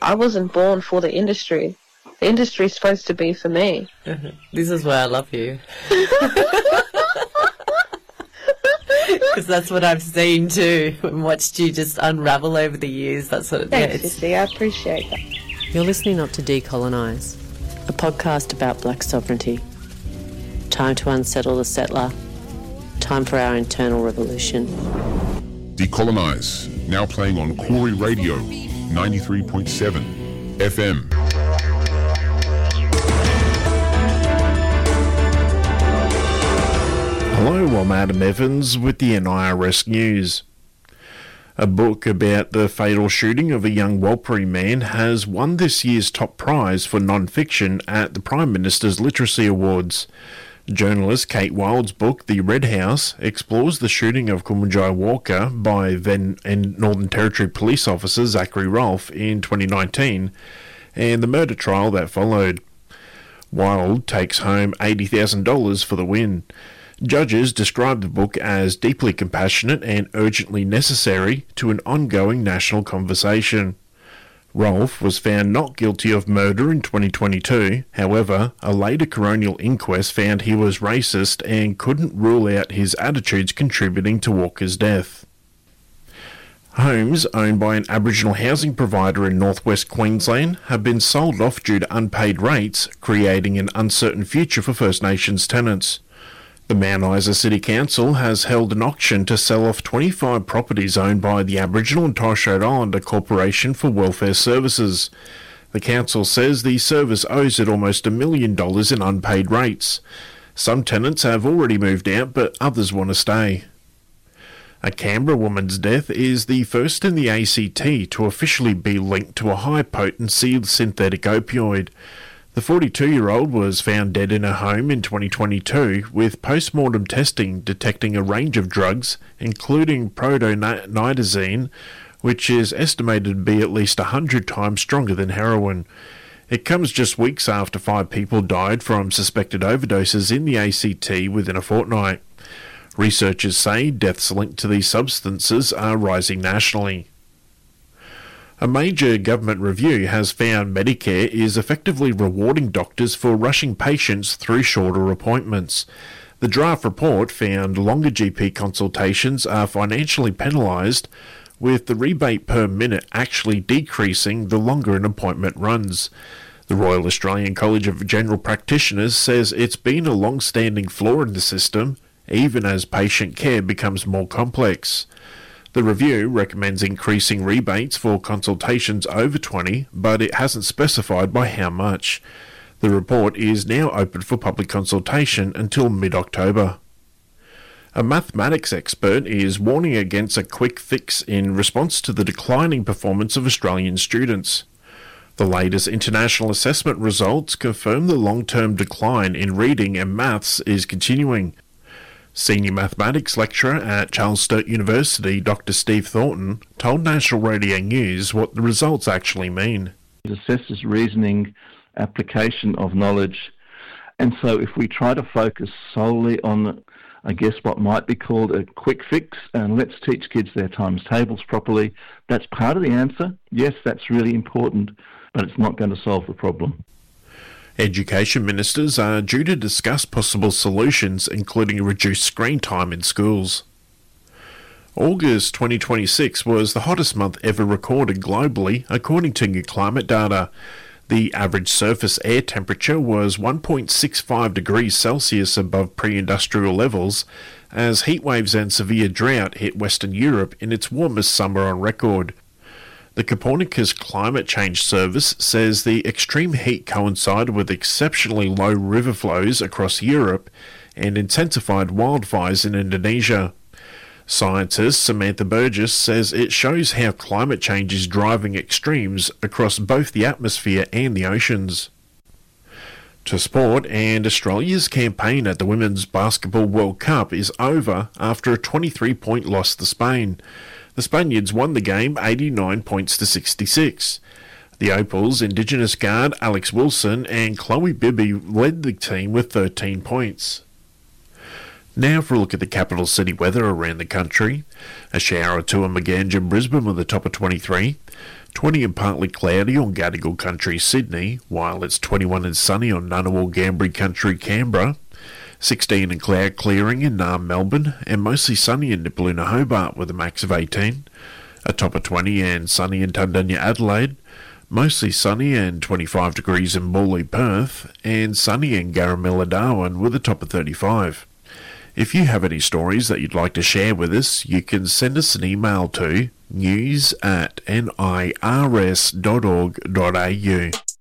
I wasn't born for the industry. The industry is supposed to be for me. This is why I love you. Because that's what I've seen too, and watched you just unravel over the years. That's what Thanks, Sissy. I appreciate that. You're listening up to Decolonise, a podcast about black sovereignty. Time to unsettle the settler. Time for our internal revolution. Decolonise, now playing on Corey Radio, 93.7 FM. Hello, I'm Adam Evans with the NIRS News. A book about the fatal shooting of a young Warlpiri man has won this year's top prize for non-fiction at the Prime Minister's Literacy Awards. Journalist Kate Wild's book, The Red House, explores the shooting of Kumanjai Walker by then and Northern Territory police officer Zachary Rolfe in 2019 and the murder trial that followed. Wild takes home $80,000 for the win. Judges described the book as deeply compassionate and urgently necessary to an ongoing national conversation. Rolfe was found not guilty of murder in 2022. However, a later coronial inquest found he was racist and couldn't rule out his attitudes contributing to Walker's death. Homes owned by an Aboriginal housing provider in northwest Queensland have been sold off due to unpaid rates, creating an uncertain future for First Nations tenants. The Mount Isa City Council has held an auction to sell off 25 properties owned by the Aboriginal and Torres Strait Islander Corporation for Welfare Services. The council says the service owes it almost $1 million in unpaid rates. Some tenants have already moved out, but others want to stay. A Canberra woman's death is the first in the ACT to officially be linked to a high-potency synthetic opioid. The 42-year-old was found dead in her home in 2022, with post-mortem testing detecting a range of drugs, including protonidazine, which is estimated to be at least 100 times stronger than heroin. It comes just weeks after 5 people died from suspected overdoses in the ACT within a fortnight. Researchers say deaths linked to these substances are rising nationally. A major government review has found Medicare is effectively rewarding doctors for rushing patients through shorter appointments. The draft report found longer GP consultations are financially penalised, with the rebate per minute actually decreasing the longer an appointment runs. The Royal Australian College of General Practitioners says it's been a long-standing flaw in the system, even as patient care becomes more complex. The review recommends increasing rebates for consultations over 20, but it hasn't specified by how much. The report is now open for public consultation until mid-October. A mathematics expert is warning against a quick fix in response to the declining performance of Australian students. The latest international assessment results confirm the long-term decline in reading and maths is continuing. Senior mathematics lecturer at Charles Sturt University, Dr. Steve Thornton, told National Radio News what the results actually mean. It assesses reasoning, application of knowledge, and so if we try to focus solely on, I guess, what might be called a quick fix, and let's teach kids their times tables properly, that's part of the answer. Yes, that's really important, but it's not going to solve the problem. Education ministers are due to discuss possible solutions, including reduced screen time in schools. August 2026 was the hottest month ever recorded globally, according to new climate data. The average surface air temperature was 1.65 degrees Celsius above pre-industrial levels, as heatwaves and severe drought hit Western Europe in its warmest summer on record. The Copernicus Climate Change Service says the extreme heat coincided with exceptionally low river flows across Europe and intensified wildfires in Indonesia. Scientist Samantha Burgess says it shows how climate change is driving extremes across both the atmosphere and the oceans. To sport, and Australia's campaign at the Women's Basketball World Cup is over after a 23-point loss to Spain. The Spaniards won the game 89 points to 66. The Opals' Indigenous guard Alex Wilson and Chloe Bibby led the team with 13 points. Now for a look at the capital city weather around the country. A shower or two in Maganja and Brisbane with a top of 23. 20 and partly cloudy on Gadigal Country, Sydney, while it's 21 and sunny on Ngunnawal, Gambri Country, Canberra. 16 and cloud clearing in Naarm, Melbourne, and mostly sunny in Nipaluna, Hobart with a max of 18. A top of 20 and sunny in Tundunya, Adelaide. Mostly sunny and 25 degrees in Morley, Perth, and sunny in Garamilla, Darwin with a top of 35. If you have any stories that you'd like to share with us, you can send us an email to news@nirs.org.au.